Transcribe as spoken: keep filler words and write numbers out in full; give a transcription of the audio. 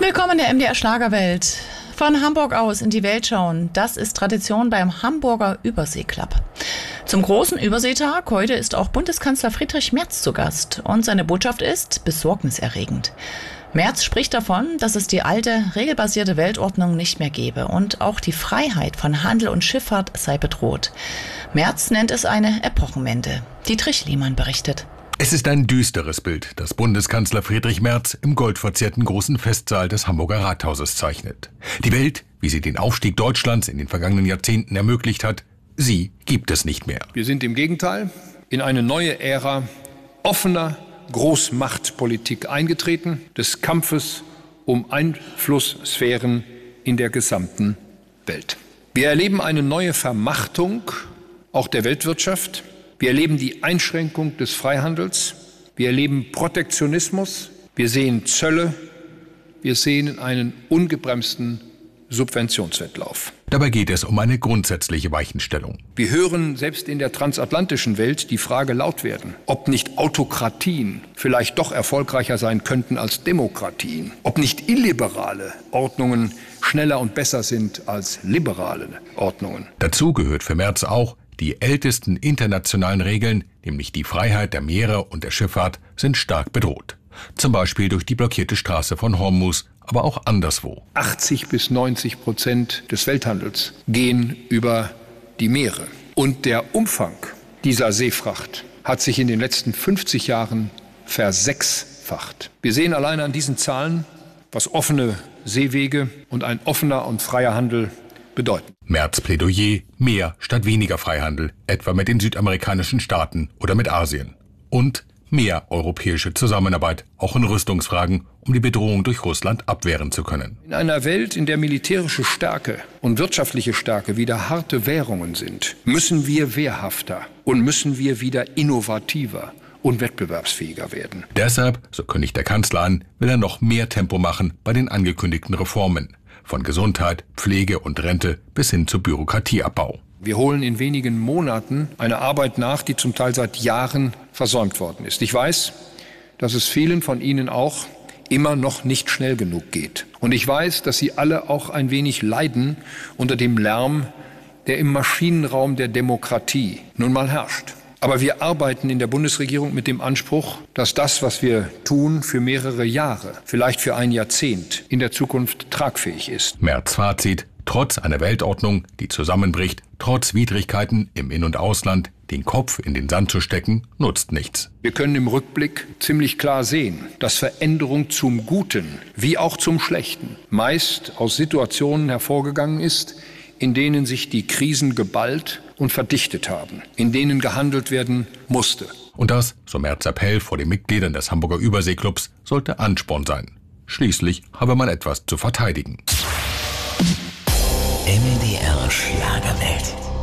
Willkommen in der M D R Schlagerwelt. Von Hamburg aus in die Welt schauen, das ist Tradition beim Hamburger Überseeclub. Zum großen Überseetag heute ist auch Bundeskanzler Friedrich Merz zu Gast und seine Botschaft ist besorgniserregend. Merz spricht davon, dass es die alte, regelbasierte Weltordnung nicht mehr gebe und auch die Freiheit von Handel und Schifffahrt sei bedroht. Merz nennt es eine Epochenwende. Dietrich Lehmann berichtet. Es ist ein düsteres Bild, das Bundeskanzler Friedrich Merz im goldverzierten großen Festsaal des Hamburger Rathauses zeichnet. Die Welt, wie sie den Aufstieg Deutschlands in den vergangenen Jahrzehnten ermöglicht hat, sie gibt es nicht mehr. Wir sind im Gegenteil in eine neue Ära offener Großmachtpolitik eingetreten, des Kampfes um Einflusssphären in der gesamten Welt. Wir erleben eine neue Vermachtung auch der Weltwirtschaft. Wir erleben die Einschränkung des Freihandels. Wir erleben Protektionismus. Wir sehen Zölle. Wir sehen einen ungebremsten Subventionswettlauf. Dabei geht es um eine grundsätzliche Weichenstellung. Wir hören selbst in der transatlantischen Welt die Frage laut werden, ob nicht Autokratien vielleicht doch erfolgreicher sein könnten als Demokratien, ob nicht illiberale Ordnungen schneller und besser sind als liberale Ordnungen. Dazu gehört für Merz auch, die ältesten internationalen Regeln, nämlich die Freiheit der Meere und der Schifffahrt, sind stark bedroht. Zum Beispiel durch die blockierte Straße von Hormuz, aber auch anderswo. achtzig bis neunzig Prozent des Welthandels gehen über die Meere. Und der Umfang dieser Seefracht hat sich in den letzten fünfzig Jahren versechsfacht. Wir sehen alleine an diesen Zahlen, was offene Seewege und ein offener und freier Handel bedeuten. Merz Plädoyer, mehr statt weniger Freihandel, etwa mit den südamerikanischen Staaten oder mit Asien. Und mehr europäische Zusammenarbeit, auch in Rüstungsfragen, um die Bedrohung durch Russland abwehren zu können. In einer Welt, in der militärische Stärke und wirtschaftliche Stärke wieder harte Währungen sind, müssen wir wehrhafter und müssen wir wieder innovativer und wettbewerbsfähiger werden. Deshalb, so kündigt der Kanzler an, will er noch mehr Tempo machen bei den angekündigten Reformen. Von Gesundheit, Pflege und Rente bis hin zu Bürokratieabbau. Wir holen in wenigen Monaten eine Arbeit nach, die zum Teil seit Jahren versäumt worden ist. Ich weiß, dass es vielen von Ihnen auch immer noch nicht schnell genug geht. Und ich weiß, dass Sie alle auch ein wenig leiden unter dem Lärm, der im Maschinenraum der Demokratie nun mal herrscht. Aber wir arbeiten in der Bundesregierung mit dem Anspruch, dass das, was wir tun, für mehrere Jahre, vielleicht für ein Jahrzehnt in der Zukunft tragfähig ist. Merz Fazit: Trotz einer Weltordnung, die zusammenbricht, trotz Widrigkeiten im In- und Ausland, den Kopf in den Sand zu stecken, nutzt nichts. Wir können im Rückblick ziemlich klar sehen, dass Veränderung zum Guten wie auch zum Schlechten meist aus Situationen hervorgegangen ist, in denen sich die Krisen geballt und verdichtet haben, in denen gehandelt werden musste. Und das, so Merz Appell vor den Mitgliedern des Hamburger Überseeklubs, sollte Ansporn sein. Schließlich habe man etwas zu verteidigen. M D R Schlagerwelt.